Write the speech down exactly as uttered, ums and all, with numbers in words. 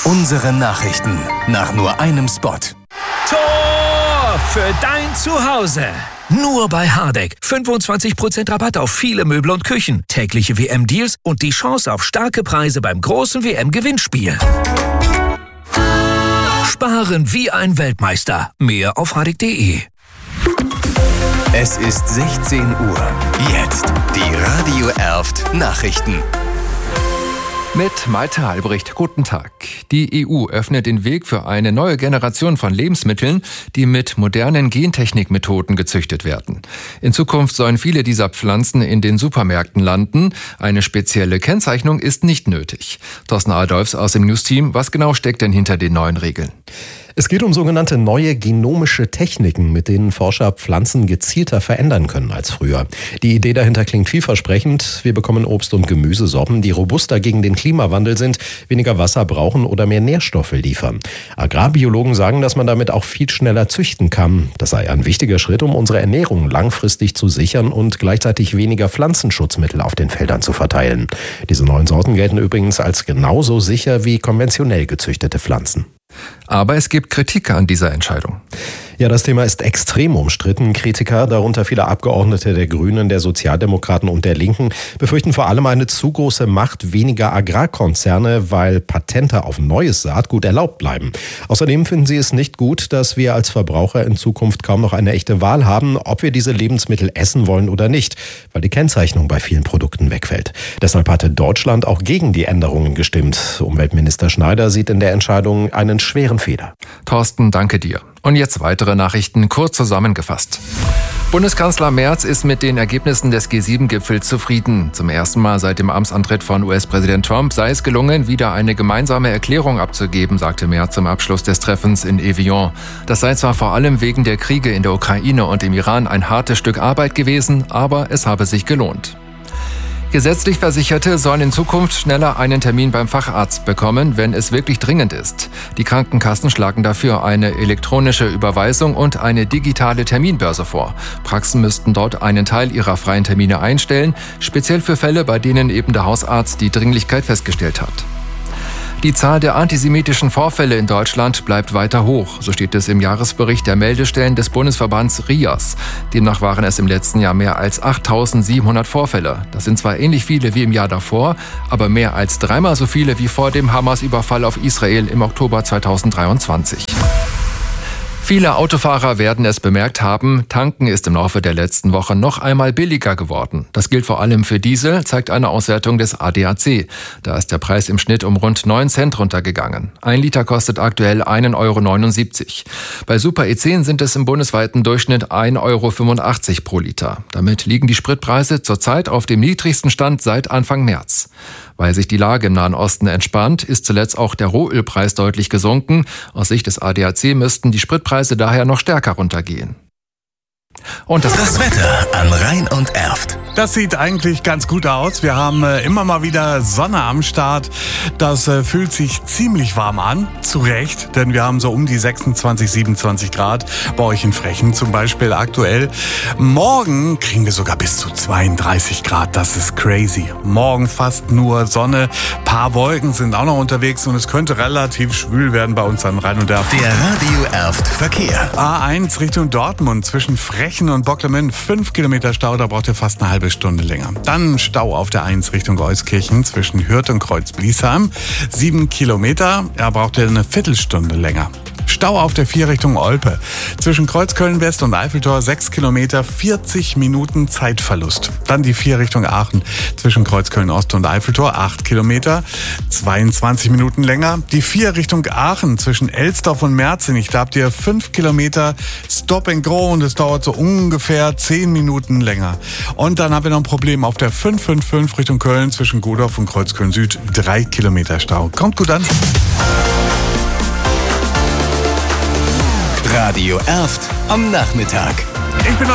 Unsere Nachrichten nach nur einem Spot. Tor für dein Zuhause. Nur bei Hardegg. fünfundzwanzig Prozent Rabatt auf viele Möbel und Küchen, tägliche W M-Deals und die Chance auf starke Preise beim großen W M-Gewinnspiel. Sparen wie ein Weltmeister. Mehr auf hardegg punkt de. Es ist sechzehn Uhr. Jetzt die Radio Erft Nachrichten. Mit Malte Albrecht, guten Tag. Die E U öffnet den Weg für eine neue Generation von Lebensmitteln, die mit modernen Gentechnikmethoden gezüchtet werden. In Zukunft sollen viele dieser Pflanzen in den Supermärkten landen. Eine spezielle Kennzeichnung ist nicht nötig. Thorsten Adolfs aus dem News-Team, was genau steckt denn hinter den neuen Regeln? Es geht um sogenannte neue genomische Techniken, mit denen Forscher Pflanzen gezielter verändern können als früher. Die Idee dahinter klingt vielversprechend. Wir bekommen Obst- und Gemüsesorten, die robuster gegen den Klimawandel sind, weniger Wasser brauchen oder mehr Nährstoffe liefern. Agrarbiologen sagen, dass man damit auch viel schneller züchten kann. Das sei ein wichtiger Schritt, um unsere Ernährung langfristig zu sichern und gleichzeitig weniger Pflanzenschutzmittel auf den Feldern zu verteilen. Diese neuen Sorten gelten übrigens als genauso sicher wie konventionell gezüchtete Pflanzen. Aber es gibt Kritik an dieser Entscheidung. Ja, das Thema ist extrem umstritten. Kritiker, darunter viele Abgeordnete der Grünen, der Sozialdemokraten und der Linken, befürchten vor allem eine zu große Macht weniger Agrarkonzerne, weil Patente auf neues Saatgut erlaubt bleiben. Außerdem finden sie es nicht gut, dass wir als Verbraucher in Zukunft kaum noch eine echte Wahl haben, ob wir diese Lebensmittel essen wollen oder nicht, weil die Kennzeichnung bei vielen Produkten wegfällt. Deshalb hatte Deutschland auch gegen die Änderungen gestimmt. Umweltminister Schneider sieht in der Entscheidung einen schweren Fehler. Thorsten, danke dir. Und jetzt weitere Nachrichten, kurz zusammengefasst. Bundeskanzler Merz ist mit den Ergebnissen des G sieben Gipfels zufrieden. Zum ersten Mal seit dem Amtsantritt von U S-Präsident Trump sei es gelungen, wieder eine gemeinsame Erklärung abzugeben, sagte Merz zum Abschluss des Treffens in Evian. Das sei zwar vor allem wegen der Kriege in der Ukraine und im Iran ein hartes Stück Arbeit gewesen, aber es habe sich gelohnt. Gesetzlich Versicherte sollen in Zukunft schneller einen Termin beim Facharzt bekommen, wenn es wirklich dringend ist. Die Krankenkassen schlagen dafür eine elektronische Überweisung und eine digitale Terminbörse vor. Praxen müssten dort einen Teil ihrer freien Termine einstellen, speziell für Fälle, bei denen eben der Hausarzt die Dringlichkeit festgestellt hat. Die Zahl der antisemitischen Vorfälle in Deutschland bleibt weiter hoch, so steht es im Jahresbericht der Meldestellen des Bundesverbands R I A S. Demnach waren es im letzten Jahr mehr als achttausendsiebenhundert Vorfälle. Das sind zwar ähnlich viele wie im Jahr davor, aber mehr als dreimal so viele wie vor dem Hamas-Überfall auf Israel im Oktober zweitausenddreiundzwanzig. Viele Autofahrer werden es bemerkt haben, tanken ist im Laufe der letzten Woche noch einmal billiger geworden. Das gilt vor allem für Diesel, zeigt eine Auswertung des A D A C. Da ist der Preis im Schnitt um rund neun Cent runtergegangen. Ein Liter kostet aktuell ein Euro neunundsiebzig. Bei Super E zehn sind es im bundesweiten Durchschnitt ein Euro fünfundachtzig pro Liter. Damit liegen die Spritpreise zurzeit auf dem niedrigsten Stand seit Anfang März. Weil sich die Lage im Nahen Osten entspannt, ist zuletzt auch der Rohölpreis deutlich gesunken. Aus Sicht des A D A C müssten die Spritpreise daher noch stärker runtergehen. Und das, das Wetter an Rhein und Erft. Das sieht eigentlich ganz gut aus. Wir haben äh, immer mal wieder Sonne am Start. Das äh, fühlt sich ziemlich warm an. Zu Recht, denn wir haben so um die sechsundzwanzig, siebenundzwanzig Grad. Bei euch in Frechen zum Beispiel aktuell. Morgen kriegen wir sogar bis zu zweiunddreißig Grad. Das ist crazy. Morgen fast nur Sonne. Paar Wolken sind auch noch unterwegs und es könnte relativ schwül werden bei uns an Rhein und Erft. Der Radio Erft Verkehr. A eins Richtung Dortmund zwischen Frechen und Bocklemünd, fünf Kilometer Stau, da braucht ihr fast eine halbe Stunde länger. Dann Stau auf der eins Richtung Euskirchen zwischen Hürth und Kreuz-Bliesheim, sieben Kilometer, da braucht ihr eine Viertelstunde länger. Stau auf der vier Richtung Olpe. Zwischen Kreuzköln-West und Eiffeltor sechs Kilometer, vierzig Minuten Zeitverlust. Dann die vier Richtung Aachen. Zwischen Kreuzköln-Ost und Eiffeltor acht Kilometer, zweiundzwanzig Minuten länger. Die vier Richtung Aachen zwischen Elsdorf und Merzenich. Da habt ihr fünf Kilometer Stop and Go und es dauert so ungefähr zehn Minuten länger. Und dann haben wir noch ein Problem auf der fünf fünf fünf Richtung Köln zwischen Godorf und Kreuzköln-Süd. drei Kilometer Stau. Kommt gut an. Radio Erft am Nachmittag. Ich bin